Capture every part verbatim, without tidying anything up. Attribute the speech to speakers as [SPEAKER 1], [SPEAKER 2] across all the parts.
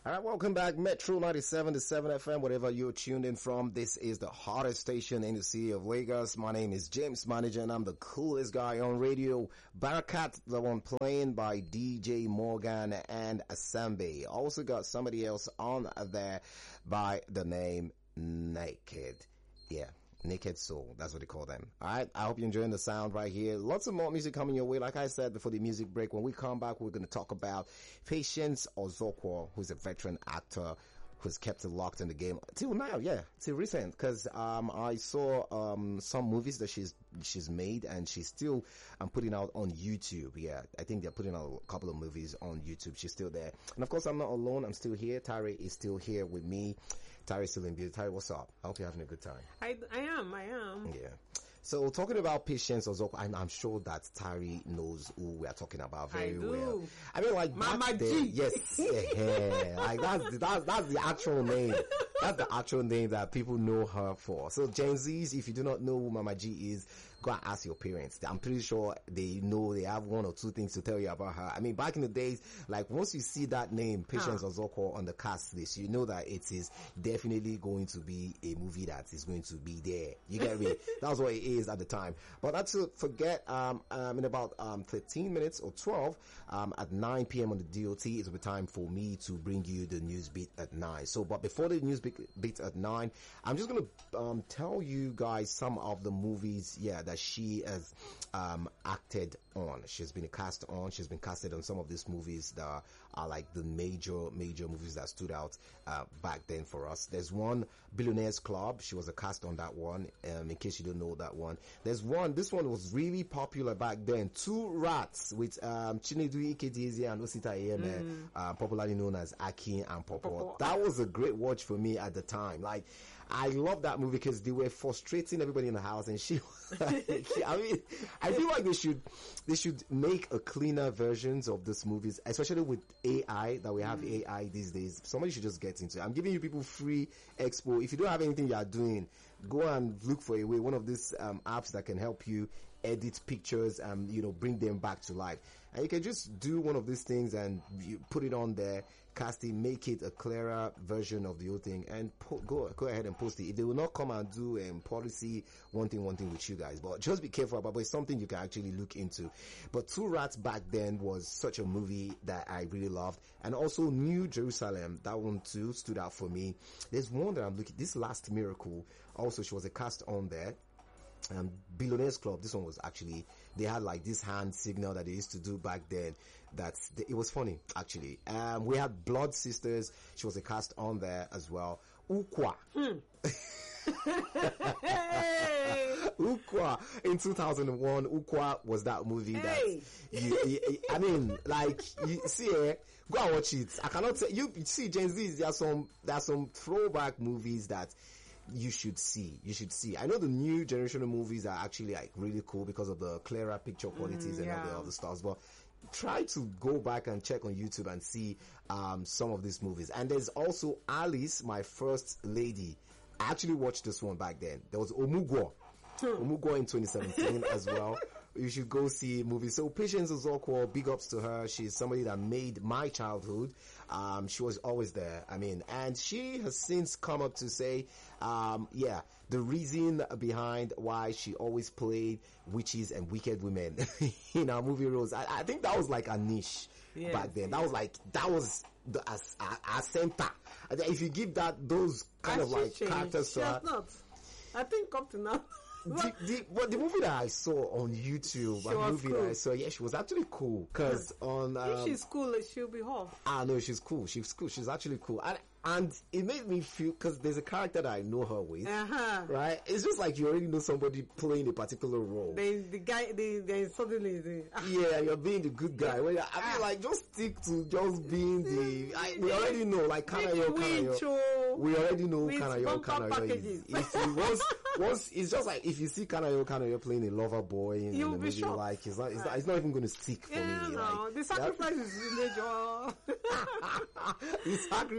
[SPEAKER 1] All right, welcome back. Metro ninety-seven to seven F M, whatever you're tuned in from. This is the hottest station in the city of Lagos. My name is James Manager and I'm the coolest guy on radio. Barakat, the one playing by D J Morgan and Asambe. Also got somebody else on there by the name Naked. Yeah. Naked Soul, that's what they call them. Alright, I hope you're enjoying the sound right here. Lots of more music coming your way. Like I said before the music break, when we come back, we're going to talk about Patience Ozokwo, who's a veteran actor who's kept it locked in the game till now, yeah, till recent. Because um, I saw um some movies that she's she's made, and she's still um putting out on YouTube. Yeah, I think they're putting out a couple of movies on YouTube. She's still there, and of course, I'm not alone. I'm still here. Tari is still here with me. Tari's still in beauty. Tari, what's up? I hope you're having a good time.
[SPEAKER 2] I I am. I am.
[SPEAKER 1] Yeah. So talking about Patience Ozokwo, I'm, I'm sure that Tari knows who we are talking about very
[SPEAKER 2] I do.
[SPEAKER 1] well. I mean, like
[SPEAKER 2] Mama
[SPEAKER 1] back then,
[SPEAKER 2] G.
[SPEAKER 1] yes, yeah, like that's the- that's that's the actual name. That's the actual name that people know her for. So Gen Zs, if you do not know who Mama G is, go and ask your parents. I'm pretty sure they know. They have one or two things to tell you about her. I mean, back in the days, like once you see that name, Patience
[SPEAKER 2] Huh.
[SPEAKER 1] Ozokwo, on the cast list, you know that it is definitely going to be a movie that is going to be there. You get me? That's what it is at the time. But not to forget, um, um, in about um thirteen minutes or twelve, um, at nine p.m. on the D O T, it will be time for me to bring you the news beat at nine. So, but before the news beat, beat at nine, I'm just gonna um tell you guys some of the movies, yeah, that she has um acted on. She's been cast on. She's been casted on some of these movies that are like the major, major movies that stood out uh back then for us. There's one, Billionaires Club. She was a cast on that one. Um, in case you don't know that one, there's one. This one was really popular back then. Two Rats with um Chinedu Ikedieze and Osita Eyeme, mm. uh, popularly known as Aki and Popo.
[SPEAKER 2] Popo.
[SPEAKER 1] That was a great watch for me at the time. Like, I love that movie because they were frustrating everybody in the house, and she, I mean, I feel like they should, they should make a cleaner versions of these movies, especially with A I, that we have mm. A I these days. Somebody should just get into it. I'm giving you people free expo. If you don't have anything you are doing, go and look for a way, one of these um, apps that can help you edit pictures and, you know, bring them back to life. And you can just do one of these things and you put it on there, cast it, make it a clearer version of the whole thing, and po- go go ahead and post it. If they will not come and do um, policy one thing one thing with you guys, but just be careful about it. But it's something you can actually look into. But Two Rats back then was such a movie that I really loved. And also New Jerusalem, that one too stood out for me. There's one that I'm looking, this Last Miracle, also she was a cast on there. Um, Billionaires Club, this one was actually, they had like this hand signal that they used to do back then. That's, it was funny, actually. Um, we had Blood Sisters. She was a cast on there as well. Ukwa.
[SPEAKER 2] Hmm.
[SPEAKER 1] Ukwa in two thousand one. Ukwa was that movie
[SPEAKER 2] Hey.
[SPEAKER 1] that you, you, I mean, like, you see, eh, go and watch it. I cannot tell you, see, Gen Z, there are some, there are some throwback movies that you should see. You should see. I know the new generation of movies are actually like really cool because of the clearer picture qualities
[SPEAKER 2] Mm,
[SPEAKER 1] and
[SPEAKER 2] yeah.
[SPEAKER 1] all the other stuff, but try to go back and check on YouTube and see um some of these movies. And there's also Alice, My First Lady. I actually watched this one back then. There was Omugwo. Omugwo in twenty seventeen as well. You should go see movies. So Patience Ozokwo, big ups to her. She's somebody that made my childhood. Um, she was always there. I mean, and she has since come up to say, um, yeah, the reason behind why she always played witches and wicked women in our movie roles. I, I think that was like a niche
[SPEAKER 2] Yes,
[SPEAKER 1] back then. That
[SPEAKER 2] yes.
[SPEAKER 1] was like, that was the, as, a, a center. If you give that, those kind of
[SPEAKER 2] Has she
[SPEAKER 1] like
[SPEAKER 2] changed?
[SPEAKER 1] characters
[SPEAKER 2] She
[SPEAKER 1] to her,
[SPEAKER 2] has not. I think up to now.
[SPEAKER 1] the, the, but the movie that I saw on YouTube,
[SPEAKER 2] She
[SPEAKER 1] a
[SPEAKER 2] was
[SPEAKER 1] movie
[SPEAKER 2] cool.
[SPEAKER 1] that I saw, yeah, she was actually cool. Cause on,
[SPEAKER 2] If
[SPEAKER 1] um,
[SPEAKER 2] she's cool, she'll be off.
[SPEAKER 1] ah, no, she's cool. She's cool. She's actually cool. And, and it made me feel, cause there's a character that I know her with,
[SPEAKER 2] Uh-huh.
[SPEAKER 1] right? It's just like you already know somebody playing a particular role.
[SPEAKER 2] The, the guy, the, the suddenly, the, ah,
[SPEAKER 1] Yeah, you're being the good guy. Well, I mean, like, just stick to just being the. I, we already know, like, Kanayo,
[SPEAKER 2] Witch,
[SPEAKER 1] Kanayo.
[SPEAKER 2] oh.
[SPEAKER 1] We already know
[SPEAKER 2] With
[SPEAKER 1] Kanayo,
[SPEAKER 2] bumper
[SPEAKER 1] Kanayo
[SPEAKER 2] packages.
[SPEAKER 1] is. If you once, once, it's just like if you see Kanayo, Kanayo playing a lover boy in, in
[SPEAKER 2] You'll
[SPEAKER 1] the
[SPEAKER 2] be
[SPEAKER 1] movie,
[SPEAKER 2] shocked.
[SPEAKER 1] like, it's not, it's not, it's not even going to stick for
[SPEAKER 2] yeah,
[SPEAKER 1] me.
[SPEAKER 2] no,
[SPEAKER 1] Like,
[SPEAKER 2] the sacrifice is major.
[SPEAKER 1] that, the sacrifice is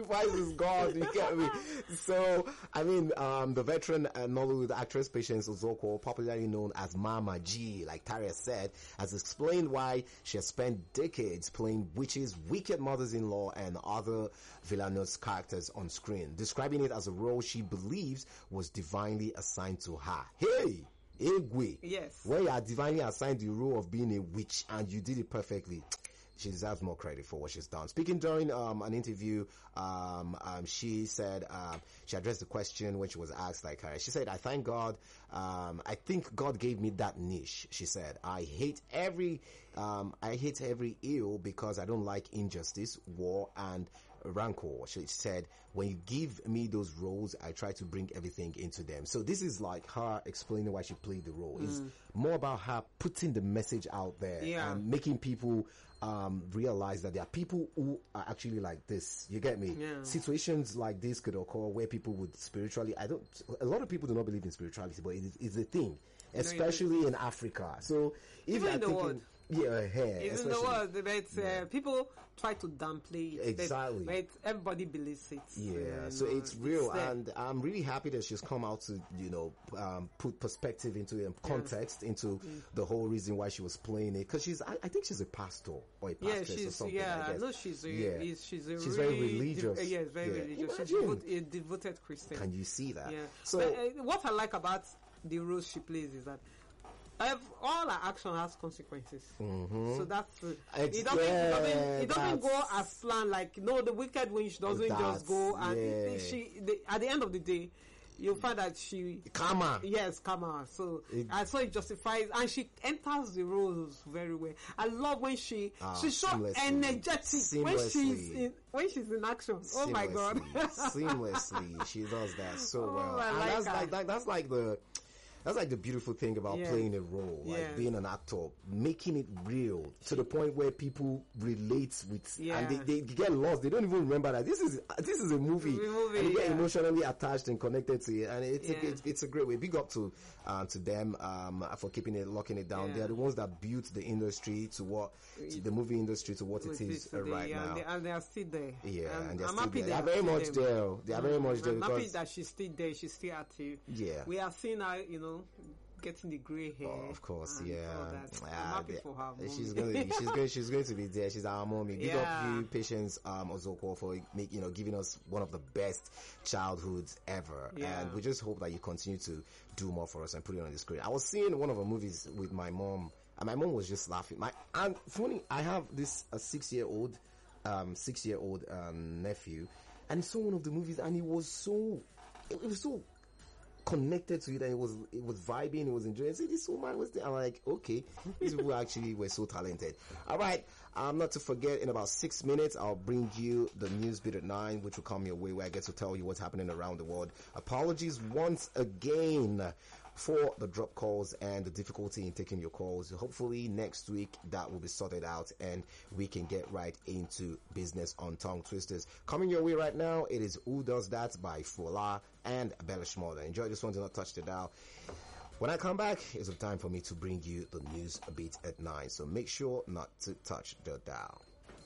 [SPEAKER 1] is God. You get me? So, I mean, um, the veteran uh, Nollywood actress Patience Ozoko, popularly known as Mama G, like Taria said, has explained why she has spent decades playing witches, wicked mothers-in-law, and other villainous characters on screen, describing it as a role she believes was divinely assigned to her. Hey! Egwe.
[SPEAKER 2] Yes.
[SPEAKER 1] When you are divinely assigned the role of being a witch and you did it perfectly, she deserves more credit for what she's done. Speaking during um, an interview, um, um, she said um, she addressed the question when she was asked, like her. She said, "I thank God. Um, I think God gave me that niche." She said, "I hate every, um, I hate every ill because I don't like injustice, war, and rancor." She said, "When you give me those roles, I try to bring everything into them." So this is like her explaining why she played the role. Mm. It's more about her putting the message out there
[SPEAKER 2] yeah.
[SPEAKER 1] and making people um, realize that there are people who are actually like this. You get me?
[SPEAKER 2] Yeah.
[SPEAKER 1] Situations like this could occur where people would spiritually, I don't, a lot of people do not believe in spirituality, but it is, it's a thing, especially no, in Africa. So if
[SPEAKER 2] even
[SPEAKER 1] you're
[SPEAKER 2] in the
[SPEAKER 1] thinking,
[SPEAKER 2] world.
[SPEAKER 1] Yeah, hair.
[SPEAKER 2] Even the world, but uh, yeah. people try to downplay it.
[SPEAKER 1] Exactly.
[SPEAKER 2] But everybody believes it.
[SPEAKER 1] Yeah,
[SPEAKER 2] uh,
[SPEAKER 1] so
[SPEAKER 2] know,
[SPEAKER 1] it's real,
[SPEAKER 2] it's
[SPEAKER 1] and I'm really happy that she's come out to, you know, um, put perspective into it, context yeah. into mm. the whole reason why she was playing it. Because she's, I, I think she's a pastor or a pastor
[SPEAKER 2] yeah,
[SPEAKER 1] or something.
[SPEAKER 2] Yeah,
[SPEAKER 1] I guess.
[SPEAKER 2] no, she's a,
[SPEAKER 1] yeah.
[SPEAKER 2] she's, she's a
[SPEAKER 1] she's
[SPEAKER 2] really
[SPEAKER 1] very religious.
[SPEAKER 2] De- yes, very
[SPEAKER 1] yeah.
[SPEAKER 2] religious.
[SPEAKER 1] Imagine.
[SPEAKER 2] She's devote, a devoted Christian.
[SPEAKER 1] Can you see that?
[SPEAKER 2] Yeah.
[SPEAKER 1] So
[SPEAKER 2] but, uh, what I like about the role she plays is that I've, all our action has consequences. Mm-hmm. So that's uh, it. Doesn't,
[SPEAKER 1] yeah,
[SPEAKER 2] it doesn't, it doesn't go as planned. Like no, the wicked witch doesn't just go and
[SPEAKER 1] yeah.
[SPEAKER 2] it, she. The, at the end of the day, you'll find that she
[SPEAKER 1] karma.
[SPEAKER 2] Yes, karma. So
[SPEAKER 1] it,
[SPEAKER 2] and so it justifies, and she enters the roles very well. I love when she
[SPEAKER 1] ah,
[SPEAKER 2] she's so energetic
[SPEAKER 1] seamlessly.
[SPEAKER 2] when she's in when she's in action. Oh my god,
[SPEAKER 1] seamlessly she does that so
[SPEAKER 2] oh,
[SPEAKER 1] well.
[SPEAKER 2] I
[SPEAKER 1] and
[SPEAKER 2] like
[SPEAKER 1] that's
[SPEAKER 2] her.
[SPEAKER 1] like that, that's like the. That's like the beautiful thing about
[SPEAKER 2] yeah.
[SPEAKER 1] playing a role, like
[SPEAKER 2] yeah.
[SPEAKER 1] being an actor, making it real to the point where people relate with,
[SPEAKER 2] yeah.
[SPEAKER 1] and they, they get lost. They don't even remember that this is this is a movie,
[SPEAKER 2] movie
[SPEAKER 1] and they get
[SPEAKER 2] yeah.
[SPEAKER 1] emotionally attached and connected to it. And it's
[SPEAKER 2] yeah.
[SPEAKER 1] a, it's, it's a great way. Big up to um, to them um, for keeping it, locking it down.
[SPEAKER 2] Yeah.
[SPEAKER 1] They're the ones that built the industry to what to the movie industry to what it is uh, right
[SPEAKER 2] yeah,
[SPEAKER 1] now.
[SPEAKER 2] And they, and they are still there.
[SPEAKER 1] Yeah,
[SPEAKER 2] um,
[SPEAKER 1] and they're
[SPEAKER 2] I'm
[SPEAKER 1] still
[SPEAKER 2] happy
[SPEAKER 1] there. They are very much
[SPEAKER 2] there.
[SPEAKER 1] there. They are very much there.
[SPEAKER 2] I'm
[SPEAKER 1] because
[SPEAKER 2] happy that she's still there. She's still active.
[SPEAKER 1] Yeah,
[SPEAKER 2] we are seeing her, you know, getting the grey hair.
[SPEAKER 1] Oh, of course, yeah.
[SPEAKER 2] I'm happy for her. Mommy.
[SPEAKER 1] She's going to be, she's going, she's going to be there. She's our mommy. Big
[SPEAKER 2] yeah.
[SPEAKER 1] up you, Patience um, Ozoko, for make, you know, giving us one of the best childhoods ever.
[SPEAKER 2] Yeah.
[SPEAKER 1] And we just hope that you continue to do more for us and put it on the screen. I was seeing one of her movies with my mom, and my mom was just laughing. My and funny, I have this a six year old, um, six year old um, nephew, and he saw one of the movies, and he was so, it, it was so. connected to it, and it was it was vibing, it was enjoying. See, this woman was there. I'm like, okay, these people actually were so talented. All right, um, not to forget, in about six minutes, I'll bring you the news bit at nine, which will come your way, where I get to tell you what's happening around the world. Apologies once again for the drop calls and the difficulty in taking your calls. Hopefully next week that will be sorted out and we can get right into business on Tongue Twisters. Coming your way right now, it is Who Does That by Fola and Bella Schmolder. Enjoy this one, do not touch the dial. When I come back, it's time for me to bring you the news a bit at nine. So make sure not to touch the dial.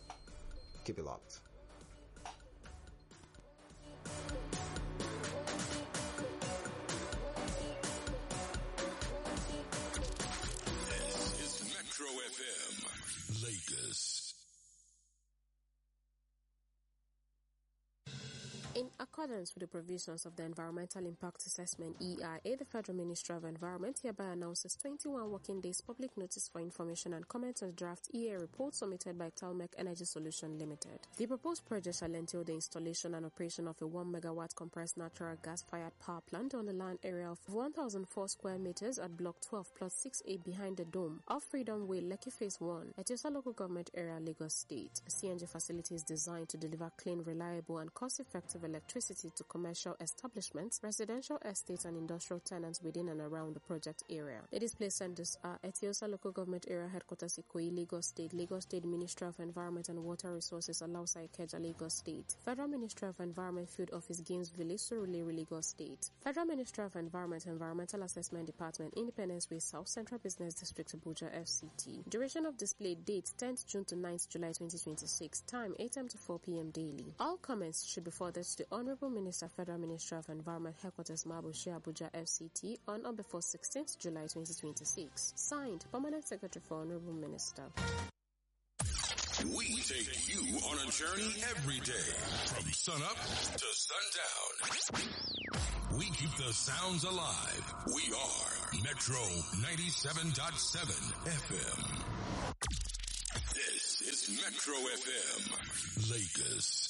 [SPEAKER 1] Keep it locked.
[SPEAKER 3] Lagos.
[SPEAKER 4] In accordance with the provisions of the Environmental Impact Assessment E I A, the Federal Ministry of Environment hereby announces twenty-one working days public notice for information and comment on draft E A report submitted by Talmec Energy Solution Limited. The proposed project shall entail the installation and operation of a one megawatt compressed natural gas-fired power plant on the land area of one thousand four square meters at Block twelve, Plot six A behind the Dome off Freedom Way, Lekki Phase one, Etiosa Local Government Area, Lagos State. A C N G facility is designed to deliver clean, reliable, and cost-effective electricity electricity to commercial establishments, residential estates and industrial tenants within and around the project area. The display centers are Etiosa Local Government Area Headquarters Ikoyi, Lagos State, Lagos State Ministry of Environment and Water Resources, Alausa Ikeja, Lagos State, Federal Ministry of Environment Field Office, Games Village, Surulere, Lagos State, Federal Ministry of Environment, Environmental Assessment Department, Independence Way South, Central Business District, Abuja, F C T. Duration of display, date tenth June to ninth July twenty twenty-six, time eight a m to four p m daily. All comments should be forwarded to the Honorable Minister, Federal Ministry of Environment, Headquarters, Mabushi, Abuja, F C T, on or before sixteenth July twenty twenty-six. Signed, Permanent Secretary for Honorable Minister.
[SPEAKER 3] We take you on a journey every day, from sunup to sundown. We keep the sounds alive. We are Metro ninety-seven point seven F M. This is Metro F M, Lagos.